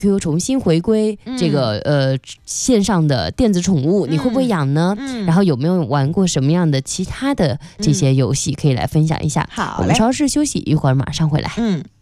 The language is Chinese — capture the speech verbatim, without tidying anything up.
Q Q 重新回归这个、嗯、呃线上的电子宠物，你会不会养呢？嗯、然后有没有玩过什么样的其他的这些游戏，可以来分享一下。 好， 我们稍事休息，一会儿马上回来。 嗯。